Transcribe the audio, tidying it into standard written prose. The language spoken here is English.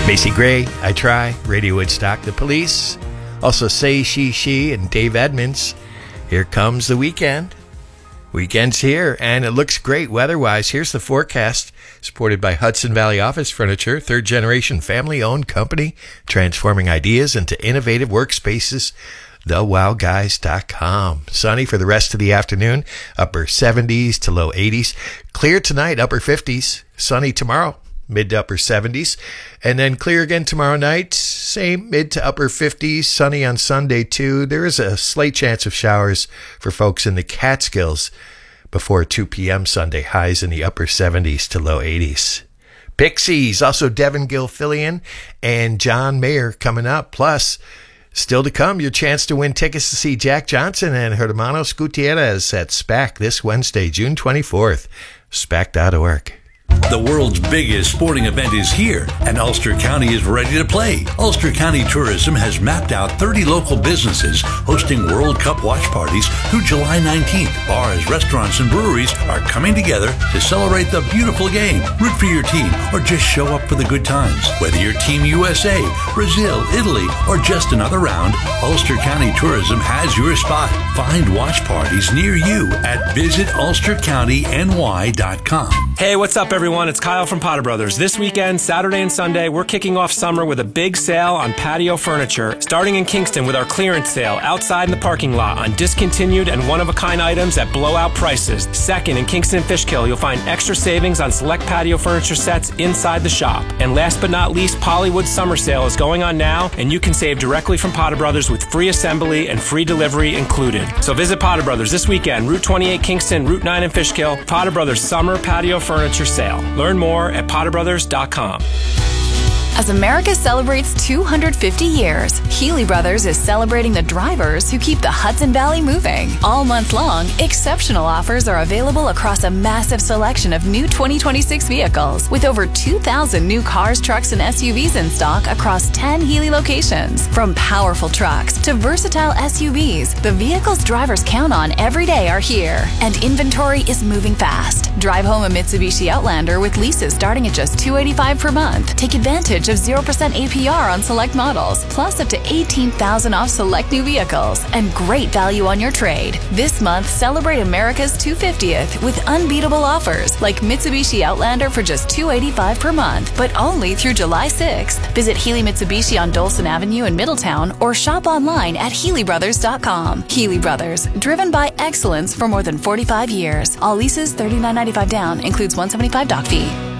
Macy Gray, I Try, Radio Woodstock, The Police, also Say She, and Dave Edmonds. Here comes the weekend. Weekend's here, and it looks great weather-wise. Here's the forecast, supported by Hudson Valley Office Furniture, third-generation family-owned company, transforming ideas into innovative workspaces. TheWowGuys.com. Sunny for the rest of the afternoon, upper 70s to low 80s. Clear tonight, upper 50s. Sunny tomorrow, mid to upper 70s. And then clear again tomorrow night, same mid to upper 50s. Sunny on Sunday too. There is a slight chance of showers for folks in the Catskills before 2 p.m. Sunday. Highs in the upper 70s to low 80s. Pixies, also Devin Gilfillian and John Mayer coming up. Plus, still to come, your chance to win tickets to see Jack Johnson and Hermanos Gutierrez at SPAC this Wednesday, June 24th. SPAC.org. The world's biggest sporting event is here, and Ulster County is ready to play. Ulster County Tourism has mapped out 30 local businesses hosting World Cup watch parties through July 19th. Bars, restaurants, and breweries are coming together to celebrate the beautiful game, root for your team, or just show up for the good times. Whether you're Team USA, Brazil, Italy, or just another round, Ulster County Tourism has your spot. Find watch parties near you at visitulstercountyny.com. Hey, what's up, everyone? It's Kyle from Potter Brothers. This weekend, Saturday and Sunday, we're kicking off summer with a big sale on patio furniture, starting in Kingston with our clearance sale outside in the parking lot on discontinued and one-of-a-kind items at blowout prices. Second, in Kingston and Fishkill, you'll find extra savings on select patio furniture sets inside the shop. And last but not least, Pollywood Summer Sale is going on now, and you can save directly from Potter Brothers with free assembly and free delivery included. So visit Potter Brothers this weekend, Route 28 Kingston, Route 9 in Fishkill, Potter Brothers Summer Patio Furniture Sale. Learn more at PotterBrothers.com. As America celebrates 250 years, Healy Brothers is celebrating the drivers who keep the Hudson Valley moving. All month long, exceptional offers are available across a massive selection of new 2026 vehicles, with over 2,000 new cars, trucks, and SUVs in stock across 10 Healy locations. From powerful trucks to versatile SUVs, the vehicles drivers count on every day are here, and inventory is moving fast. Drive home a Mitsubishi Outlander with leases starting at just $285 per month. Take advantage of 0% APR on select models, plus up to $18,000 off select new vehicles, and great value on your trade. This month, celebrate America's 250th with unbeatable offers like Mitsubishi Outlander for just $285 per month, but only through July 6th. Visit Healy Mitsubishi on Dolson Avenue in Middletown or shop online at HealyBrothers.com. Healy Brothers, driven by excellence for more than 45 years. All leases $39.95 down, includes $175 doc fee.